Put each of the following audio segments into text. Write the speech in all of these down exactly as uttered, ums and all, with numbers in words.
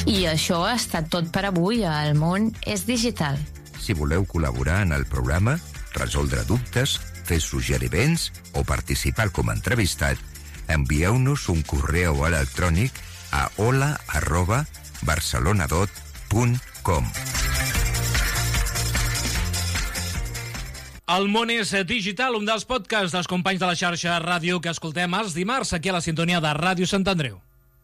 I això ha estat tot per avui. El món és digital. Si voleu col·laborar en el programa, resoldre dubtes, fer suggeriments o participar com a entrevistat, envieu-nos un correu electrònic a hola arroba barcelonadot punt com. El món és digital, un dels podcasts dels companys de la xarxa ràdio que escoltem els dimarts aquí a la sintonia de Ràdio Sant Andreu.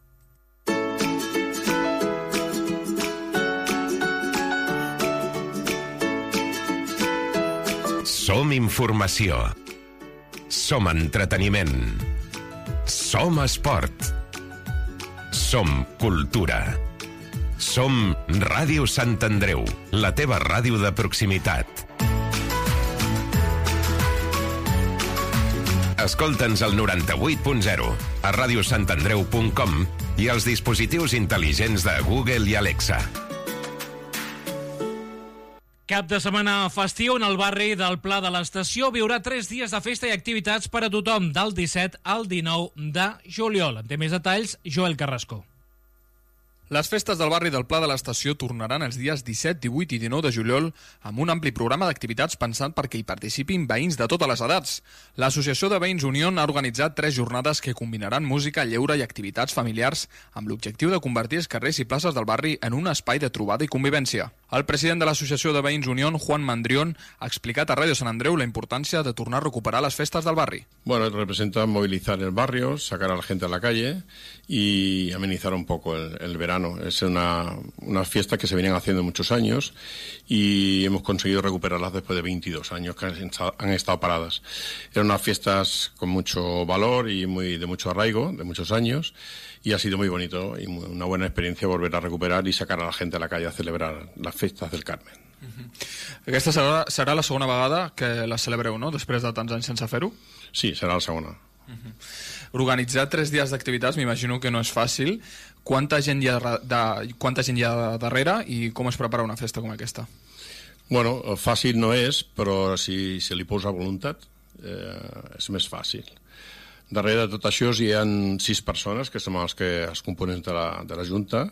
Som informació. Som entreteniment. Som esport. Som cultura. Som Ràdio Sant Andreu, la teva ràdio de proximitat. Escolta'ns al noranta-vuit punt zero, a radiosantandreu punt com i als dispositius intel·ligents de Google i Alexa. Cap de setmana festiu en el barri del Pla de l'Estació viurà tres dies de festa i activitats per a tothom, del disset al dinou de juliol. En té més detalls, Joel Carrasco. Les festes del barri del Pla de l'Estació tornaran els dies disset, divuit i dinou de juliol amb un ampli programa d'activitats pensant perquè hi participin veïns de totes les edats. L'Associació de Veïns Unión ha organitzat tres jornades que combinaran música, lleure i activitats familiars amb l'objectiu de convertir els carrers i places del barri en un espai de trobada i convivència. El president de l'Associació de Veïns Unión, Juan Mandrión, ha explicat a Ràdio Sant Andreu la importància de tornar a recuperar les festes del barri. Bueno, representa movilizar el barrio, sacar a la gente a la calle y amenizar un poco el, el verano. Es una, una fiesta que se venían haciendo muchos años y hemos conseguido recuperarlas después de veintidós años que han estado, han estado paradas. Eran unas fiestas con mucho valor y muy de mucho arraigo, de muchos años, y ha sido muy bonito y muy, una buena experiencia volver a recuperar y sacar a la gente a la calle a celebrar las fiestas del Carmen. Uh-huh. Aquesta serà, serà la segona vegada que la celebreu, no?, després de tants anys sense fer-ho? Sí, serà la segona. Uh-huh. Organitzar tres dies d'activitats m'imagino que no és fàcil. Quanta gent hi ha, de, quanta gent hi ha darrere i com es prepara una festa com aquesta? Bueno, fàcil no és, però si se li posa voluntat eh, és més fàcil. Darrere de tot això hi ha sis persones, que som els, que, els components de la, de la Junta,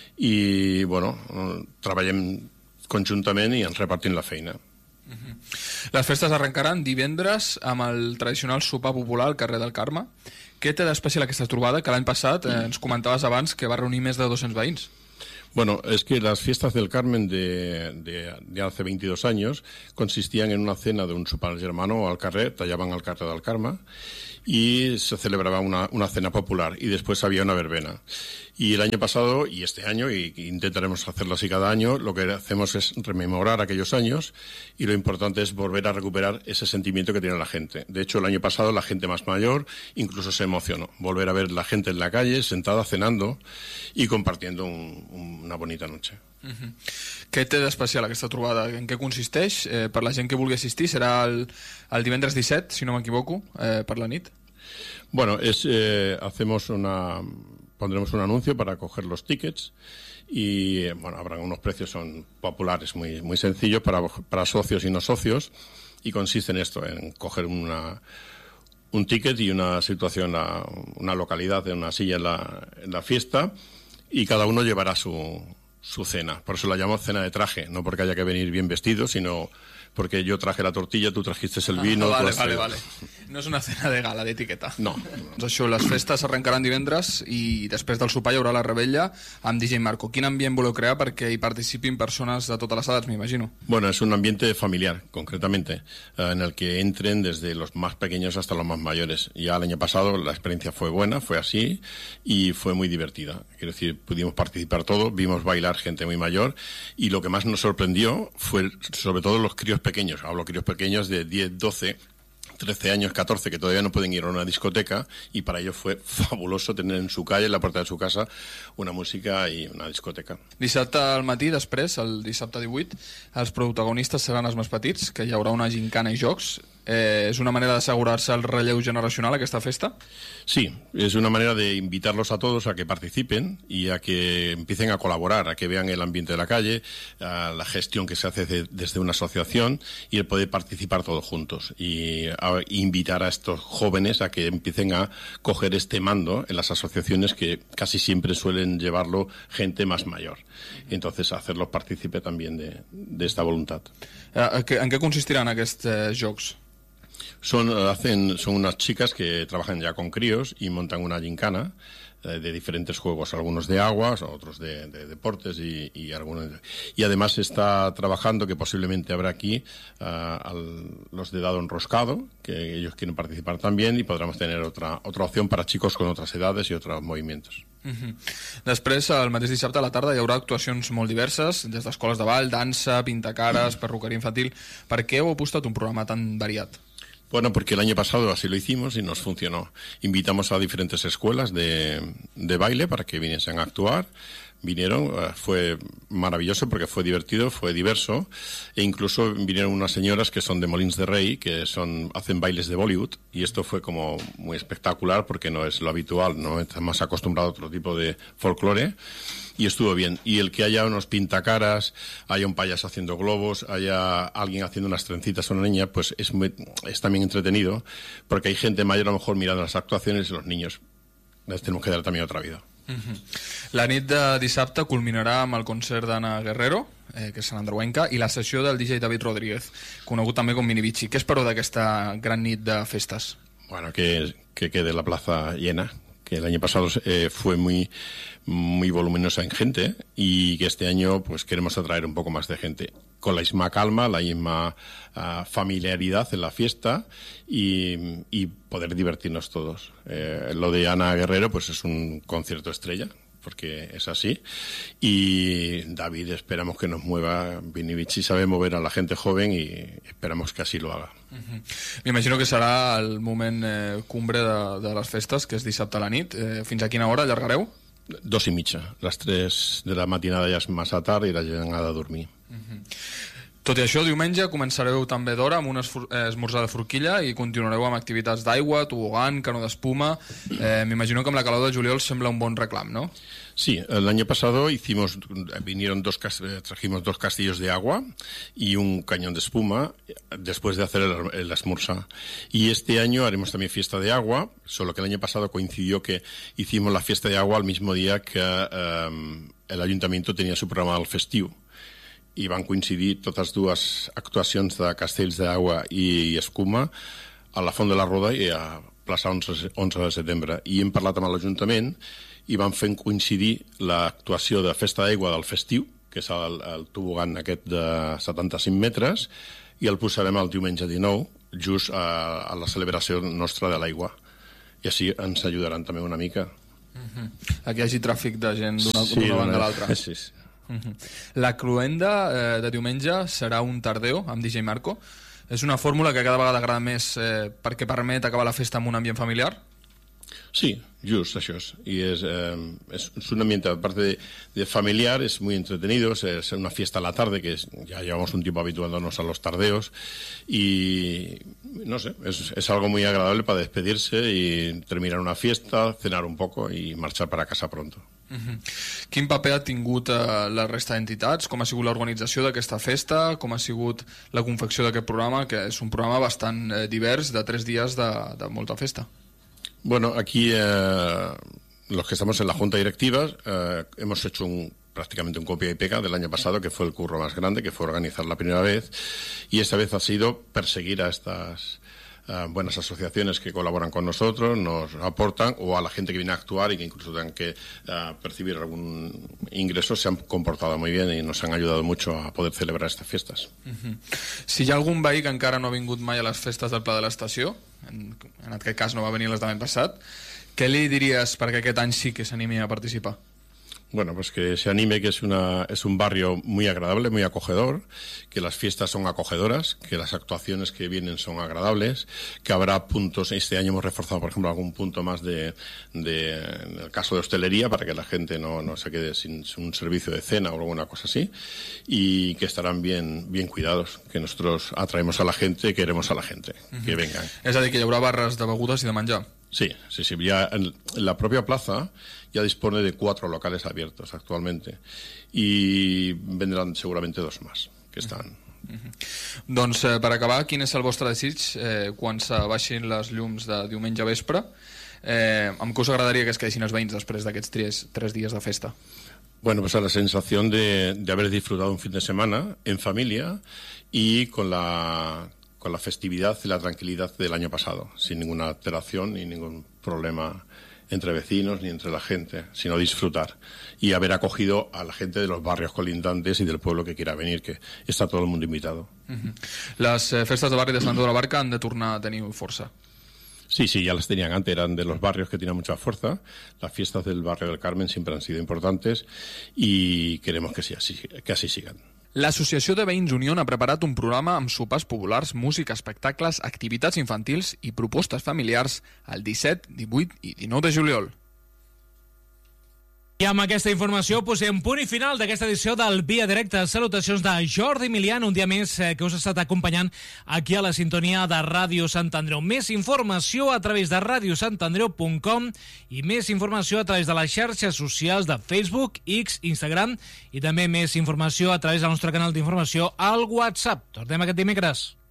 i bueno, treballem conjuntament i ens repartim la feina. Uh-huh. Les festes arrencaran divendres amb el tradicional sopar popular al carrer del Carme. Què té d'especial aquesta trobada que l'any passat eh, ens comentaves abans que va reunir més de dos-cents veïns? Bueno, es que las fiestas del Carmen de, de, de hace veintidós años consistían en una cena de un sopar germano al carrer, tallaban al carrer del Carme y se celebraba una, una cena popular y después había una verbena. Y el año pasado y este año, y intentaremos hacerlo así cada año, lo que hacemos es rememorar aquellos años y lo importante es volver a recuperar ese sentimiento que tiene la gente. De hecho, el año pasado la gente más mayor incluso se emocionó. Volver a ver la gente en la calle, sentada, cenando y compartiendo un, un, una bonita noche. Uh-huh. Què té d'especial aquesta trobada? En què consisteix? Eh, per la gent que vulgui assistir, serà el, el divendres disset, si no m'equivoco, eh, per la nit? Bueno, es, eh, hacemos una... pondremos un anuncio para coger los tickets y bueno, habrá unos precios son populares muy, muy sencillos para, para socios y no socios y consiste en esto, en coger una, un ticket y una situación, una, una localidad de una silla en la, en la fiesta y cada uno llevará su, su cena. Por eso la llamamos cena de traje, no porque haya que venir bien vestido, sino porque yo traje la tortilla, tu trajiste el vino... Ah, vale, has... vale, vale. No és una cena de gala, d'etiqueta. No. Doncs això, les festes arrencaran divendres i després del sopar hi haurà la rebella amb D J Marco. Quin ambient voleu crear perquè hi participin persones de totes les edats, m'imagino? Bueno, es un ambiente familiar, concretamente, eh, en el que entren desde los más pequeños hasta los más mayores. Ya el año pasado la experiencia fue buena, fue así, y fue muy divertida. Quiero decir, pudimos participar todos, vimos bailar gente muy mayor, y lo que más nos sorprendió fue, sobre todo, los críos pequeños. Hablo críos pequeños de diez, doce, trece años, catorce, que todavía no pueden ir a una discoteca, y para ellos fue fabuloso tener en su calle, en la puerta de su casa, una música y una discoteca. Dissabte al matí, després, el dissabte divuit, els protagonistes seran els més petits, que hi haurà una gincana i jocs. Eh, ¿Es una manera de asegurarse el relleu generacional aquesta festa? Sí, es una manera de invitarlos a todos a que participen y a que empiecen a colaborar, a que vean el ambiente de la calle, a la gestión que se hace de, desde una asociación y el poder participar todos juntos y a invitar a estos jóvenes a que empiecen a coger este mando en las asociaciones que casi siempre suelen llevarlo gente más mayor. Entonces, hacerlos partícipe también de, de esta voluntad. Eh, en què consistiran aquests eh, jocs? Son, hacen, son unas chicas que trabajan ya con críos y montan una gincana eh, de diferentes juegos, algunos de aguas, otros de, de deportes y, y algunos. De, y además se está trabajando, que posiblemente habrá aquí, uh, al, los de dado enroscado, que ellos quieren participar también y podremos tener otra, otra opción para chicos con otras edades y otros movimientos. Uh-huh. Després, el mateix dissabte a la tarda hi haurà actuacions molt diverses, des d'escoles de ball, dansa, pintacares, perruqueria infantil. Per què heu apostat un programa tan variat? Bueno, porque el año pasado así lo hicimos y nos funcionó. Invitamos a diferentes escuelas de, de baile para que viniesen a actuar. Vinieron, fue maravilloso porque fue divertido, fue diverso, e incluso vinieron unas señoras que son de Molins de Rey, que son hacen bailes de Bollywood, y esto fue como muy espectacular porque no es lo habitual, no está más acostumbrado a otro tipo de folclore. Y estuvo bien. Y el que haya unos pintacaras, haya un payaso haciendo globos, haya alguien haciendo unas trencitas a una niña, pues es, muy, es también entretenido, porque hay gente mayor a lo mejor mirando las actuaciones y los niños les tenemos que dar también otra vida. Uh-huh. La nit de dissabte culminarà amb el concert d'Anna Guerrero, eh, que és Sant Andreuenca, i la sessió del D J David Rodríguez, conegut també com Mini Bichi. Què espereu d'aquesta gran nit de festes? Bueno, que, que quede la plaza llena, que el año pasado eh, fue muy, muy voluminosa en gente y que este año pues queremos atraer un poco más de gente con la misma calma, la misma uh, familiaridad en la fiesta y, y poder divertirnos todos. Eh, lo de Ana Guerrero pues es un concierto estrella, porque es así, y David esperamos que nos mueva. Vini Vici sabe mover a la gente joven y esperamos que así lo haga. Uh-huh. M'imagino que serà el moment eh, cumbre de, de les festes, que és dissabte a la nit. Eh, fins a quina hora allargareu? Dos i mitja. Les tres de la matinada ja és massa tard i la gent ha de dormir. Uh-huh. Tot i això, diumenge començareu també d'hora amb un esmorzar de forquilla i continuareu amb activitats d'aigua, tobogan, cano d'espuma. Eh, M'imagino que amb la calor de juliol sembla un bon reclam, ¿no? Sí, el año pasado hicimos, vinieron dos, trajimos dos castillos de agua y un cañón de espuma después de hacer el, el esmursa. Y este año haremos también fiesta de agua, solo que el año pasado coincidió que hicimos la fiesta de agua al mismo día que um, el ayuntamiento tenía su programa del festiu. I van coincidir totes dues actuacions de castells d'aigua i escuma a la Font de la Roda i a plaça onze de setembre. I hem parlat amb l'Ajuntament i van fer coincidir l'actuació de festa d'aigua del festiu, que és el, el tobogan aquest de setanta-cinc metres, i el posarem el diumenge dinou, just a, a la celebració nostra de l'aigua. I així ens ajudaran també una mica. Uh-huh. Aquí hi hagi tràfic de gent d'una sí, banda a l'altra. Sí, sí. Uh-huh. La cloenda eh, de diumenge serà un tardeo amb D J Marco. És una fórmula que cada vegada agrada més eh, perquè permet acabar la festa amb un ambient familiar? Sí, just això és. Y es, eh, es, es un ambiente, aparte de, de familiar, es muy entretenido, es, es una fiesta a la tarde, que es, ya llevamos un tiempo habituándonos a los tardeos, y no sé, es, es algo muy agradable para despedirse y terminar una fiesta, cenar un poco y marchar para casa pronto. Uh-huh. Quin paper ha tingut eh, la resta d'entitats? Com ha sigut l'organització d'aquesta festa? Com ha sigut la confecció d'aquest programa, que és un programa bastant eh, divers, de tres dies de, de molta festa? Bueno, aquí eh, los que estamos en la Junta Directiva eh, hemos hecho un, prácticamente un copia y pega del año pasado, que fue el curro más grande, que fue organizar la primera vez, y esta vez ha sido perseguir a estas uh, buenas asociaciones que colaboran con nosotros, nos aportan, o a la gente que viene a actuar y que incluso tengan que uh, percibir algún ingreso. Se han comportado muy bien y nos han ayudado mucho a poder celebrar estas fiestas. Uh-huh. Si hi ha algun veí que encara no ha vingut mai a les festes del Pla de l'Estació, en, en aquest cas no va venir les de l'any passat, què li diries perquè aquest any sí que s'animi a participar? Bueno, pues que se anime, que es una es un barrio muy agradable, muy acogedor, que las fiestas son acogedoras, que las actuaciones que vienen son agradables, que habrá puntos, este año hemos reforzado, por ejemplo, algún punto más de, de en el caso de hostelería, para que la gente no, no se quede sin un servicio de cena o alguna cosa así, y que estarán bien, bien cuidados, que nosotros atraemos a la gente, queremos a la gente, uh-huh. que vengan. És a dir, que hi haurà barres de begudes i de menjar. Sí, sí, sí. Ya en la propia plaza ya dispone de cuatro locales abiertos actualmente y vendrán seguramente dos más que están. Uh-huh. Doncs eh, per acabar, quin és el vostre desig eh, quan se baixin les llums de diumenge a vespre? Eh, amb què us agradaria que es quedessin els veïns després d'aquests tres, tres dies de festa? Bueno, pues a la sensación de, de haber disfrutado un fin de semana en familia y con la... con la festividad y la tranquilidad del año pasado, sin ninguna alteración ni ningún problema entre vecinos ni entre la gente, sino disfrutar y haber acogido a la gente de los barrios colindantes y del pueblo que quiera venir, que está todo el mundo invitado. Uh-huh. Les eh, festes de barri de Sant Andreu de la Barca han de tornar a tenir força. Sí, sí, ya las tenían antes, eran de los barrios que tienen mucha fuerza. Las fiestas del barrio del Carmen siempre han sido importantes y queremos que, sí, así, que así sigan. L'Associació de Veïns Unión ha preparat un programa amb sopars populars, música, espectacles, activitats infantils i propostes familiars el disset, divuit i dinou de juliol. I amb aquesta informació posem punt i final d'aquesta edició del Via Directa. Salutacions de Jordi Milian, un dia més eh, que us ha estat acompanyant aquí a la sintonia de Ràdio Sant Andreu. Més informació a través de radio sant andreu punt com i més informació a través de les xarxes socials de Facebook, X, Instagram i també més informació a través del nostre canal d'informació al WhatsApp. Tornem aquest dimecres.